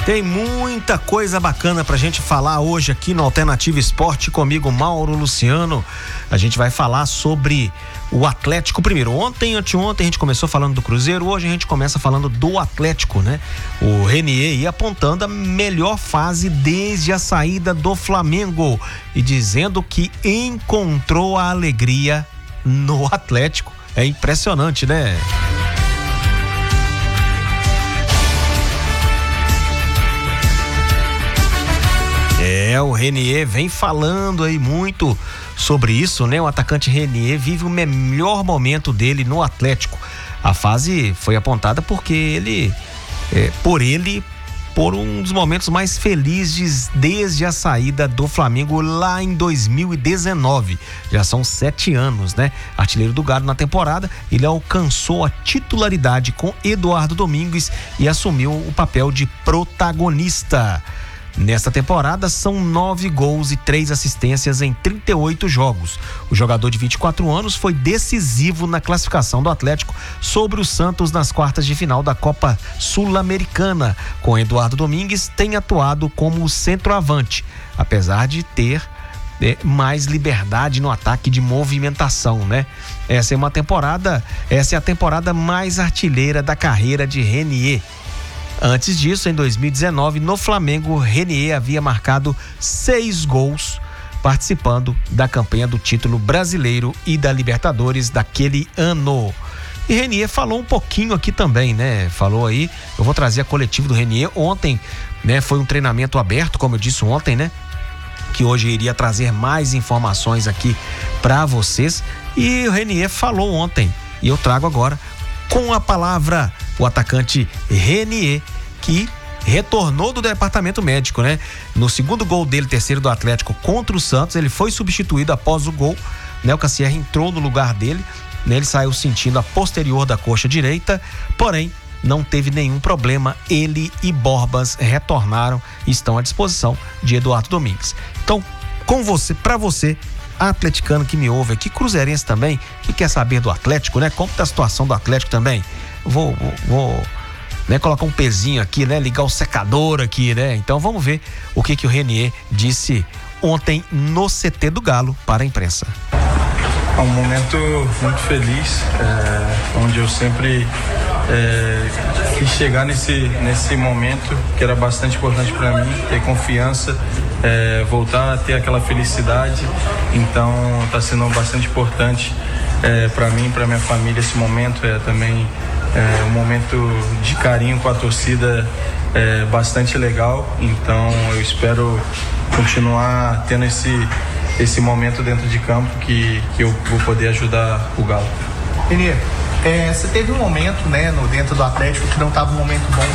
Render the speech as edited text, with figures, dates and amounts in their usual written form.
Tem muita coisa bacana pra gente falar hoje aqui no Alternativa Esporte, comigo, Mauro Luciano. A gente vai falar sobre o Atlético primeiro. Anteontem a gente começou falando do Cruzeiro, hoje a gente começa falando do Atlético, né? O Renier ia apontando a melhor fase desde a saída do Flamengo e dizendo que encontrou a alegria no Atlético. É impressionante, né? O Renier vem falando aí muito sobre isso, né? O atacante Renier vive o melhor momento dele no Atlético. A fase foi apontada porque por um dos momentos mais felizes desde a saída do Flamengo lá em 2019. Já são 7 anos, né? Artilheiro do Galo na temporada, ele alcançou a titularidade com Eduardo Domingues e assumiu o papel de protagonista. Nesta temporada são 9 gols e 3 assistências em 38 jogos. O jogador de 24 anos foi decisivo na classificação do Atlético sobre o Santos nas quartas de final da Copa Sul-Americana. Com Eduardo Domingues, tem atuado como centroavante, apesar de ter mais liberdade no ataque de movimentação, né? Essa é a temporada mais artilheira da carreira de Renier. Antes disso, em 2019, no Flamengo, Renier havia marcado 6 gols, participando da campanha do título brasileiro e da Libertadores daquele ano. E Renier falou um pouquinho aqui também, né? Falou aí, eu vou trazer a coletiva do Renier. Ontem, né, foi um treinamento aberto, como eu disse ontem, né? Que hoje iria trazer mais informações aqui para vocês. E o Renier falou ontem, e eu trago agora com a palavra o atacante Renier, que retornou do departamento médico, né? No segundo gol dele, terceiro do Atlético contra o Santos, ele foi substituído após o gol, né? O Cassier entrou no lugar dele, né? Ele saiu sentindo a posterior da coxa direita, porém não teve nenhum problema. Ele e Borbas retornaram e estão à disposição de Eduardo Domingues. Então, com você, para você, atleticano que me ouve aqui, cruzeirense também, que quer saber do Atlético, né? Como tá a situação do Atlético também? Vou né, colocar um pezinho aqui, né? Ligar o secador aqui, né? Então vamos ver o que o Renier disse ontem no CT do Galo para a imprensa. É um momento muito feliz, onde eu sempre quis chegar nesse momento que era bastante importante para mim, ter confiança, voltar a ter aquela felicidade. Então está sendo bastante importante para mim, para minha família esse momento. Também um momento de carinho com a torcida bastante legal. Então eu espero continuar tendo esse momento dentro de campo que eu vou poder ajudar o Galo. Renier, você teve um momento, né, dentro do Atlético que não estava um momento bom